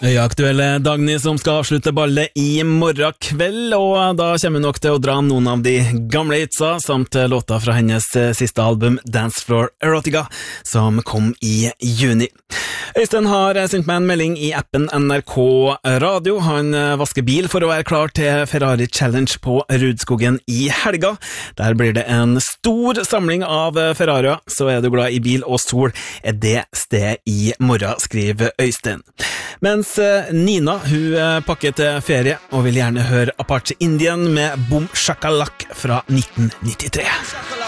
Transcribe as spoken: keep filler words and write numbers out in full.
Aktuelle Dagny som skal avslutte ballet i morgen kveld, og da kommer hun nok til å dra noen av de gamle hitsa, samt låter fra hennes siste album Dance Floor Erotica, som kom i juni. Øystein har sendt meg en melding i appen N R K Radio. Han vasker bil for å være klar til Ferrari Challenge på Rudskogen i helga. Der blir det en stor samling av Ferrarier, så er du glad i bil og sol, er det sted i morgen, skriver Øystein. Mens Nina, hun pakker til ferie og vil gjerne høre Apache Indian med Boom Shakalak fra nitten nittitre.